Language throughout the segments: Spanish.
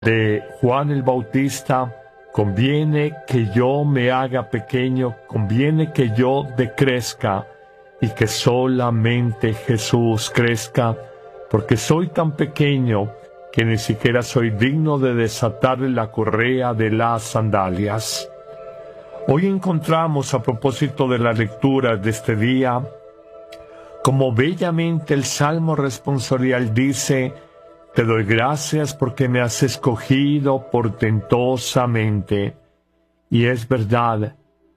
de Juan el Bautista: conviene que yo me haga pequeño, conviene que yo decrezca y que solamente Jesús crezca, porque soy tan pequeño que ni siquiera soy digno de desatarle la correa de las sandalias. Hoy encontramos, a propósito de la lectura de este día, como bellamente el Salmo responsorial dice: te doy gracias porque me has escogido portentosamente. Y es verdad,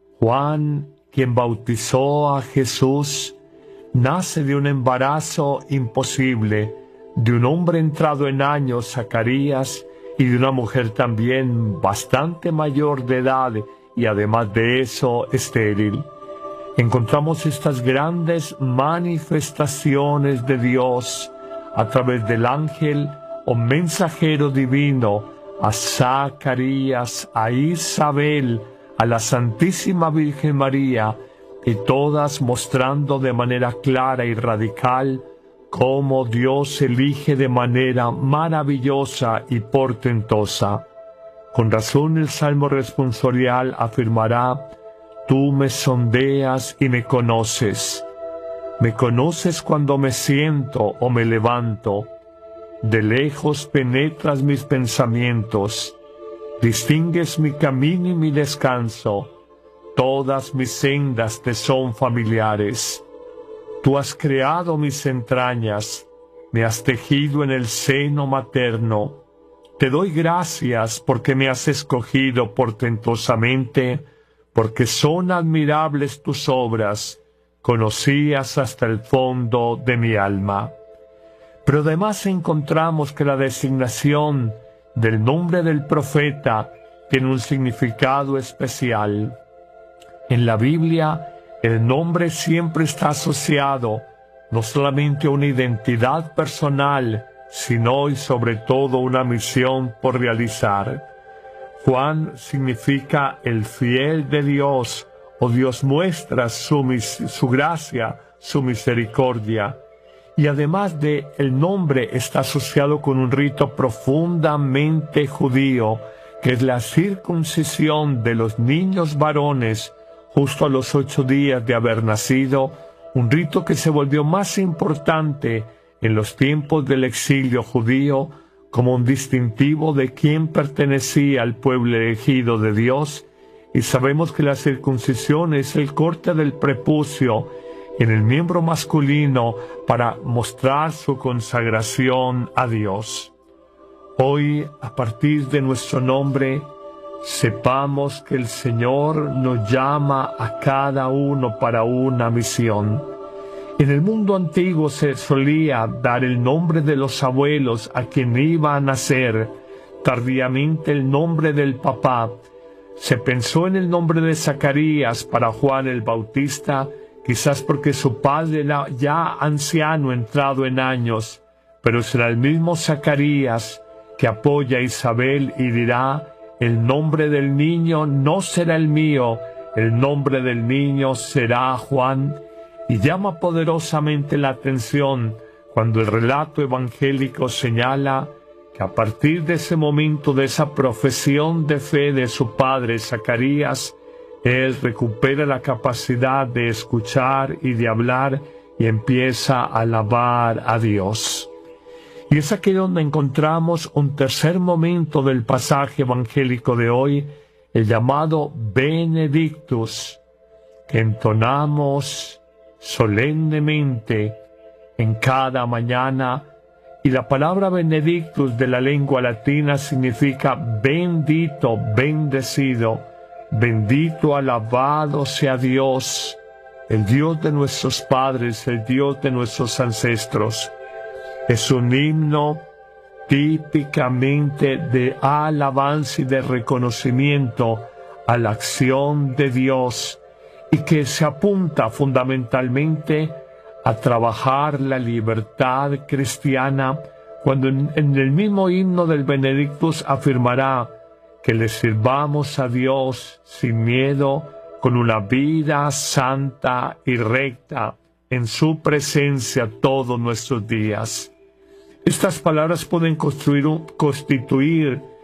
Juan, quien bautizó a Jesús, nace de un embarazo imposible, de un hombre entrado en años, Zacarías, y de una mujer también bastante mayor de edad, y además de eso, estéril. Encontramos estas grandes manifestaciones de Dios a través del ángel o mensajero divino a Zacarías, a Isabel, a la Santísima Virgen María, y todas mostrando de manera clara y radical cómo Dios elige de manera maravillosa y portentosa. Con razón el Salmo responsorial afirmará: tú me sondeas y me conoces. Me conoces cuando me siento o me levanto. De lejos penetras mis pensamientos. Distingues mi camino y mi descanso. Todas mis sendas te son familiares. Tú has creado mis entrañas. Me has tejido en el seno materno. Te doy gracias porque me has escogido portentosamente, porque son admirables tus obras, conocías hasta el fondo de mi alma. Pero además encontramos que la designación del nombre del profeta tiene un significado especial. En la Biblia, el nombre siempre está asociado no solamente a una identidad personal, sino y sobre todo una misión por realizar. Juan significa el fiel de Dios, o Dios muestra su gracia, su misericordia. Y además de el nombre está asociado con un rito profundamente judío, que es la circuncisión de los niños varones justo a los 8 días de haber nacido, un rito que se volvió más importante en los tiempos del exilio judío, como un distintivo de quién pertenecía al pueblo elegido de Dios. Y sabemos que la circuncisión es el corte del prepucio en el miembro masculino para mostrar su consagración a Dios. Hoy, a partir de nuestro nombre, sepamos que el Señor nos llama a cada uno para una misión. En el mundo antiguo se solía dar el nombre de los abuelos a quien iba a nacer, tardíamente el nombre del papá. Se pensó en el nombre de Zacarías para Juan el Bautista, quizás porque su padre era ya anciano, entrado en años, pero será el mismo Zacarías que apoya a Isabel y dirá: el nombre del niño no será el mío, el nombre del niño será Juan. Y llama poderosamente la atención cuando el relato evangélico señala que a partir de ese momento, de esa profesión de fe de su padre Zacarías, él recupera la capacidad de escuchar y de hablar y empieza a alabar a Dios. Y es aquí donde encontramos un tercer momento del pasaje evangélico de hoy, el llamado Benedictus, que entonamos solemnemente en cada mañana. Y la palabra Benedictus de la lengua latina significa bendito, bendecido, bendito, alabado sea Dios, el Dios de nuestros padres, el Dios de nuestros ancestros. Es un himno típicamente de alabanza y de reconocimiento a la acción de Dios, y que se apunta fundamentalmente a trabajar la libertad cristiana, cuando en el mismo himno del Benedictus afirmará que le sirvamos a Dios sin miedo, con una vida santa y recta en su presencia todos nuestros días. Estas palabras pueden constituir